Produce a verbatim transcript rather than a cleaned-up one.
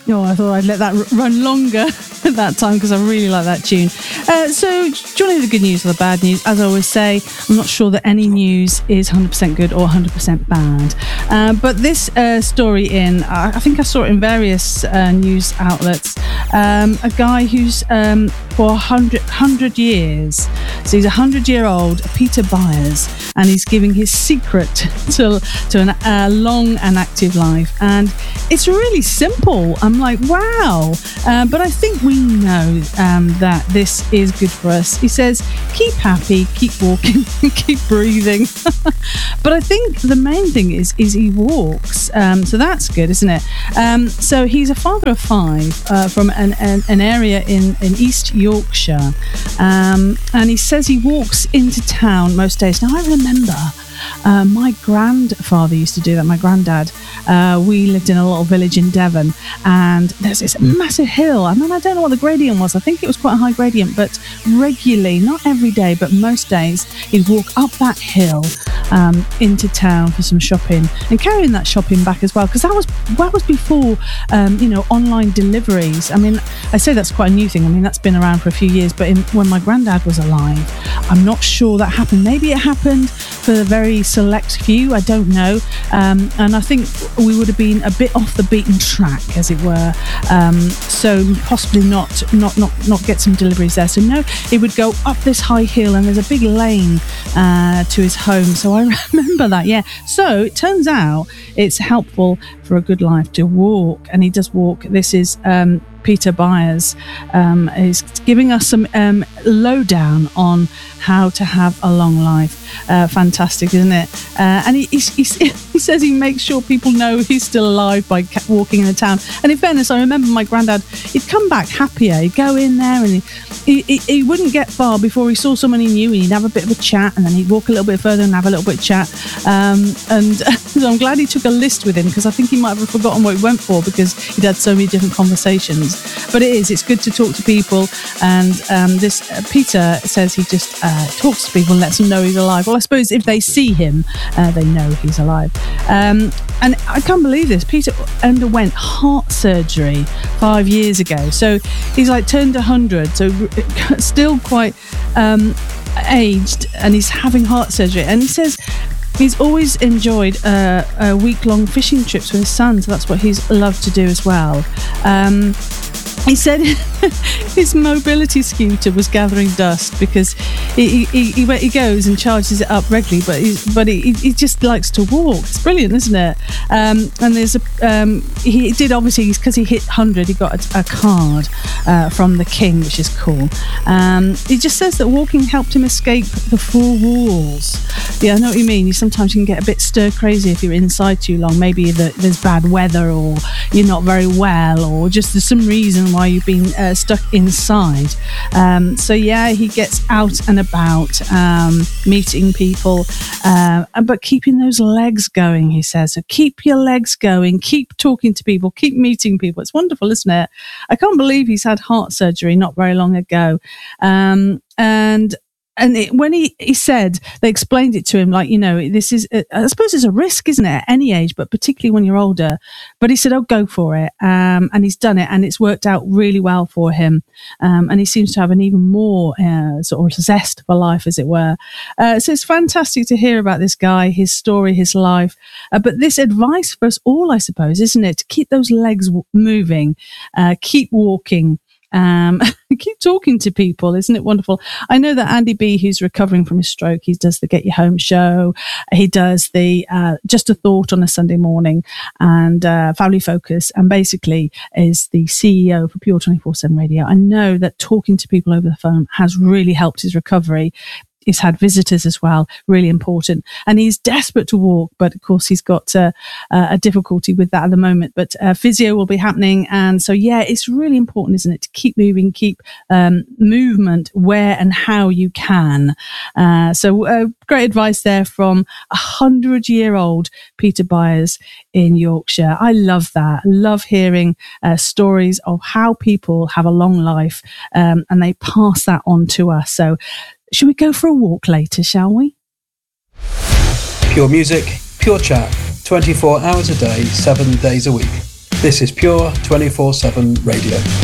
Oh, I thought I'd let that r- run longer at that time because I really like that tune. Uh, so, do you want to hear the good news or the bad news? As I always say, I'm not sure that any news is one hundred percent good or one hundred percent bad. Uh, but this uh, story in, uh, I think I saw it in various uh, news outlets, um, a guy who's um, for one hundred, one hundred years, so he's a one hundred year old, Peter Byers, and he's giving his secret to, to a uh, long and active life. And it's really simple. I'm like, wow. Uh, but I think we know um, that this is good for us. He says, keep happy, keep walking, keep breathing. But I think the main thing is, is he walks. Um, so that's good, isn't it? Um, so he's a father of five uh, from an, an, an area in, in East Yorkshire. Um, and he says he walks into town most days. Now, I remember Uh, my grandfather used to do that, my granddad. Uh, we lived in a little village in Devon, and there's this massive hill. I mean, I don't know what the gradient was. I think it was quite a high gradient, but regularly, not every day, but most days, he'd walk up that hill um, into town for some shopping and carrying that shopping back as well, because that was that was before, um, you know, online deliveries. I mean, I say that's quite a new thing. I mean, that's been around for a few years, but in, when my granddad was alive, I'm not sure that happened. Maybe it happened for the very select few, I don't know, um, and I think we would have been a bit off the beaten track, as it were, um, so possibly not not not not get some deliveries there. So no, it would go up this high hill, and there's a big lane uh, to his home, so I remember that. Yeah, so it turns out it's helpful for a good life to walk, and he does walk. This is um, Peter Byers um, is giving us some um, lowdown on how to have a long life. Uh, fantastic, isn't it? Uh, and he, he, he, he says he makes sure people know he's still alive by walking in the town. And in fairness, I remember my granddad, he'd come back happier. He'd go in there and he, he, he wouldn't get far before he saw someone he knew, and he'd have a bit of a chat, and then he'd walk a little bit further and have a little bit of chat. Um, and so I'm glad he took a list with him, because I think he might have forgotten what he went for, because he'd had so many different conversations. But it is, it's good to talk to people. And um, this uh, Peter says he just uh, talks to people and lets them know he's alive. Well, I suppose if they see him, uh, they know he's alive. Um, and I can't believe this. Peter underwent heart surgery five years ago. So he's like turned one hundred, so still quite um, aged, and he's having heart surgery. And he says he's always enjoyed uh, uh, week-long fishing trips with his son, so that's what he's loved to do as well. Um, He said his mobility scooter was gathering dust because he he, he, he goes and charges it up regularly, but he, but he, he just likes to walk. It's brilliant, isn't it? Um, and there's a um, he did obviously, because he hit one hundred, he got a, a card uh, from the king, which is cool. Um, he just says that walking helped him escape the four walls. Yeah, I know what you mean. You sometimes you can get a bit stir crazy if you're inside too long. Maybe the, there's bad weather, or you're not very well, or just there's some reason why you've been uh, stuck inside. Um, so yeah, he gets out and about, um, meeting people, uh, but keeping those legs going, he says. So keep your legs going, keep talking to people, keep meeting people. It's wonderful, isn't it? I can't believe he's had heart surgery not very long ago. Um, and And it, when he, he said, they explained it to him, like, you know, this is, I suppose it's a risk, isn't it, at any age, but particularly when you're older. But he said, oh, go for it. Um, and he's done it, and it's worked out really well for him. Um, and he seems to have an even more uh, sort of zest for life, as it were. Uh, so it's fantastic to hear about this guy, his story, his life. Uh, but this advice for us all, I suppose, isn't it? To keep those legs w- moving, uh, keep walking. Um, keep talking to people. Isn't it wonderful? I know that Andy B, who's recovering from his stroke, he does the Get You Home show. He does the uh, Just a Thought on a Sunday morning, and uh, Family Focus, and basically is the C E O for Pure twenty-four seven Radio. I know that talking to people over the phone has really helped his recovery. He's had visitors as well, really important. And he's desperate to walk, but of course he's got uh, uh, a difficulty with that at the moment. But uh, physio will be happening. And so, yeah, it's really important, isn't it, to keep moving, keep um, movement where and how you can. Uh, so uh, great advice there from a hundred-year-old Peter Byers in Yorkshire. I love that. I love hearing uh, stories of how people have a long life, um, and they pass that on to us. So should we go for a walk later, shall we? Pure music, pure chat, twenty-four hours a day, seven days a week. This is Pure twenty-four seven Radio.